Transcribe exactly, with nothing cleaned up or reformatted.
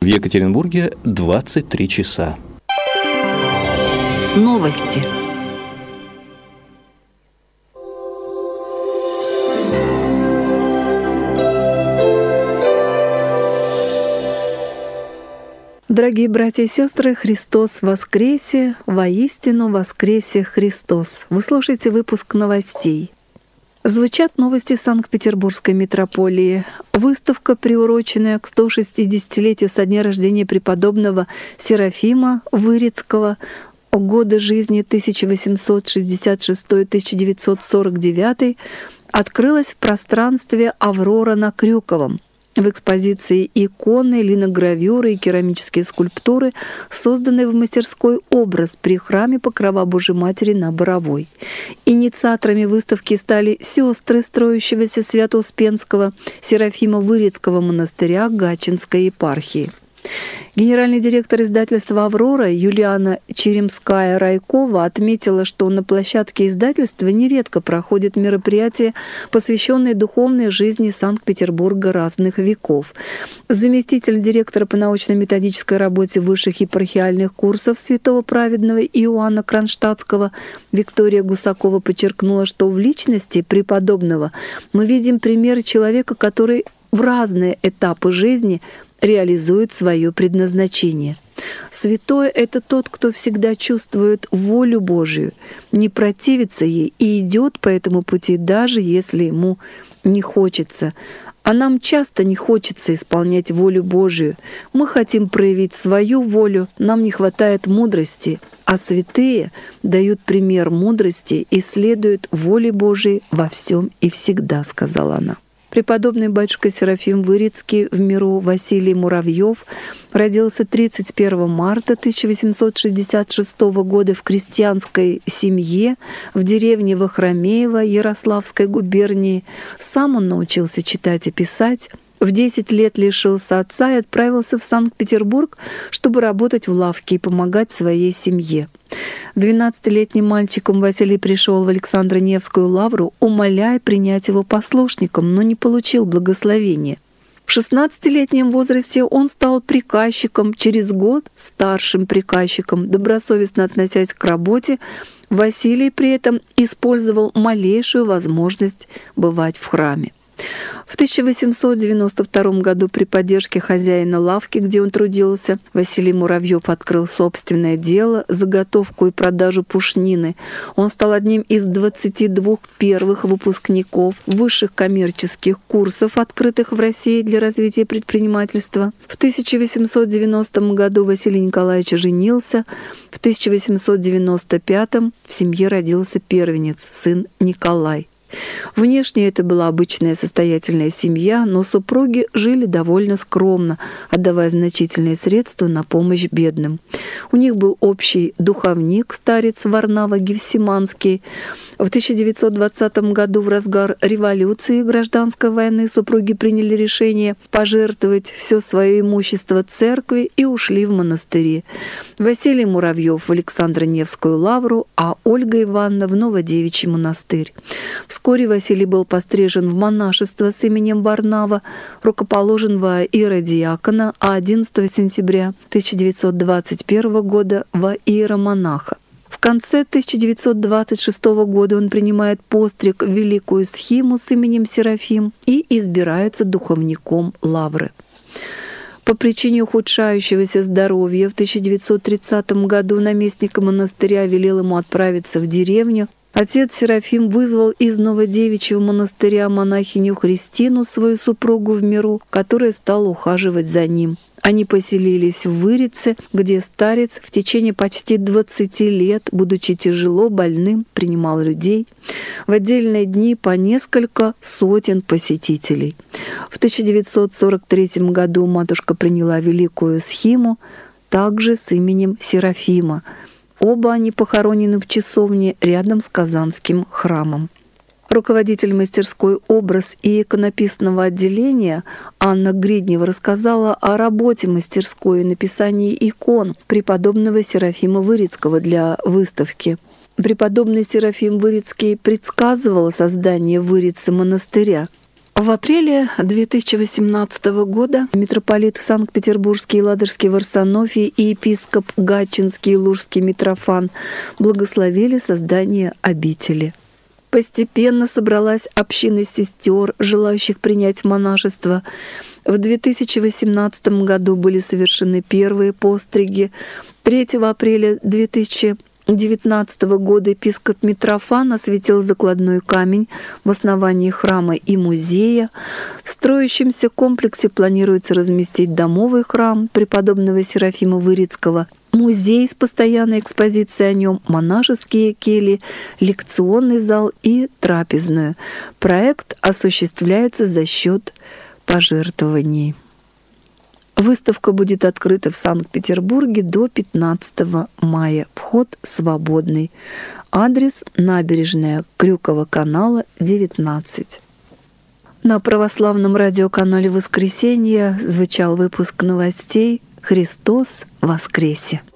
В Екатеринбурге двадцать три часа. Новости. Дорогие братья и сестры, Христос воскресе, воистину воскресе Христос. Вы слушаете выпуск новостей. Звучат новости Санкт-Петербургской митрополии. Выставка, приуроченная к сто шестидесятилетию со дня рождения преподобного Серафима Вырицкого, годы жизни тысяча восемьсот шестьдесят шестой — тысяча девятьсот сорок девятый, открылась в пространстве «Аврора» на Крюковом. В экспозиции иконы, линогравюры и керамические скульптуры, созданные в мастерской «Образ» при храме Покрова Божией Матери на Боровой. Инициаторами выставки стали сестры строящегося Свято-Успенского Серафима Вырицкого монастыря Гатчинской епархии. Генеральный директор издательства «Аврора» Юлиана Черемская-Райкова отметила, что на площадке издательства нередко проходят мероприятия, посвященные духовной жизни Санкт-Петербурга разных веков. Заместитель директора по научно-методической работе высших епархиальных курсов святого праведного Иоанна Кронштадтского Виктория Гусакова подчеркнула, что в личности преподобного мы видим пример человека, который в разные этапы жизни реализует свое предназначение. Святой — это тот, кто всегда чувствует волю Божию, не противится ей и идет по этому пути, даже если ему не хочется. А нам часто не хочется исполнять волю Божию. Мы хотим проявить свою волю, нам не хватает мудрости, а святые дают пример мудрости и следуют воле Божией во всем и всегда, сказала она. Преподобный батюшка Серафим Вырицкий в миру Василий Муравьев родился тридцать первого марта тысяча восемьсот шестьдесят шестого года в крестьянской семье в деревне Вахромеево Ярославской губернии. Сам он научился читать и писать. В десять лет лишился отца и отправился в Санкт-Петербург, чтобы работать в лавке и помогать своей семье. Двенадцатилетним мальчиком Василий пришел в Александро-Невскую лавру, умоляя принять его послушником, но не получил благословения. В шестнадцатилетнем возрасте он стал приказчиком, через год — старшим приказчиком. Добросовестно относясь к работе, Василий при этом использовал малейшую возможность бывать в храме. В тысяча восемьсот девяносто втором году при поддержке хозяина лавки, где он трудился, Василий Муравьев открыл собственное дело — заготовку и продажу пушнины. Он стал одним из двадцати двух первых выпускников высших коммерческих курсов, открытых в России для развития предпринимательства. В тысяча восемьсот девяностом году Василий Николаевич женился. В тысяча восемьсот девяносто пятом в семье родился первенец, сын Николай. Внешне это была обычная состоятельная семья, но супруги жили довольно скромно, отдавая значительные средства на помощь бедным. У них был общий духовник, старец Варнава Гефсиманский. В тысяча девятьсот двадцатом году в разгар революции и гражданской войны супруги приняли решение пожертвовать все свое имущество церкви и ушли в монастыри. Василий Муравьев в Александро-Невскую лавру, а Ольга Ивановна в Новодевичий монастырь. Вскоре Василий был пострижен в монашество с именем Варнава, рукоположен во иеродиакона, а одиннадцатого сентября тысяча девятьсот двадцать первого года во иеромонаха. В конце тысяча девятьсот двадцать шестого года он принимает постриг в великую схиму с именем Серафим и избирается духовником лавры. По причине ухудшающегося здоровья в тысяча девятьсот тридцатом году наместник монастыря велел ему отправиться в деревню. Отец Серафим вызвал из Новодевичьего монастыря монахиню Христину, свою супругу в миру, которая стала ухаживать за ним. Они поселились в Вырице, где старец в течение почти двадцати лет, будучи тяжело больным, принимал людей. В отдельные дни по несколько сотен посетителей. В тысяча девятьсот сорок третьем году матушка приняла великую схиму, также с именем Серафима. Оба они похоронены в часовне рядом с Казанским храмом. Руководитель мастерской «Образ» и иконописного отделения Анна Гриднева рассказала о работе мастерской и написании икон преподобного Серафима Вырицкого для выставки. Преподобный Серафим Вырицкий предсказывал создание в Вырице монастыря. В апреле две тысячи восемнадцатого года митрополит Санкт-Петербургский и Ладожский Варсонофий и епископ Гатчинский и Лужский Митрофан благословили создание обители. Постепенно собралась община сестер, желающих принять монашество. В две тысячи восемнадцатом году были совершены первые постриги. третьего апреля две тысячи девятнадцатого года епископ Митрофан осветил закладной камень в основании храма и музея. В строящемся комплексе планируется разместить домовый храм преподобного Серафима Вырицкого, музей с постоянной экспозицией о нем, монашеские кельи, лекционный зал и трапезную. Проект осуществляется за счет пожертвований. Выставка будет открыта в Санкт-Петербурге до пятнадцатого мая. Вход свободный. Адрес: набережная Крюкова канала, девятнадцать. На православном радиоканале «Воскресенье» звучал выпуск новостей «Христос воскресе».